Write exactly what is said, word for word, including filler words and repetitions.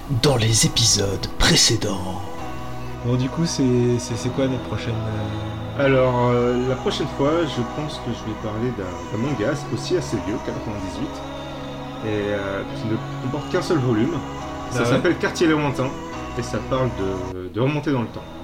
dans les épisodes précédents. Bon, du coup, c'est, c'est, c'est quoi notre prochaine... Euh... Alors, euh, la prochaine fois, je pense que je vais parler d'un, d'un manga aussi assez vieux, quatre-vingt-dix-huit, et euh, qui ne comporte qu'un seul volume. Ça Ah ouais s'appelle Quartier Lointain, et ça parle de, de remonter dans le temps.